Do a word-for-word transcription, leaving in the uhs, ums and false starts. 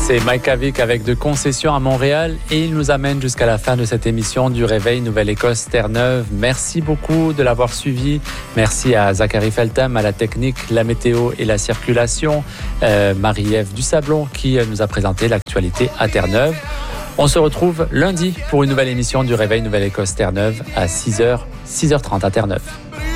C'est Mike Avic avec De Concessions à Montréal et il nous amène jusqu'à la fin de cette émission du Réveil Nouvelle-Écosse Terre-Neuve. Merci beaucoup de l'avoir suivi. Merci à Zachary Feltham à la technique, la météo et la circulation. Euh, Marie-Ève Dusablon qui nous a présenté l'actualité à Terre-Neuve. On se retrouve lundi pour une nouvelle émission du Réveil Nouvelle-Écosse Terre-Neuve à six heures, six heures trente à Terre-Neuve.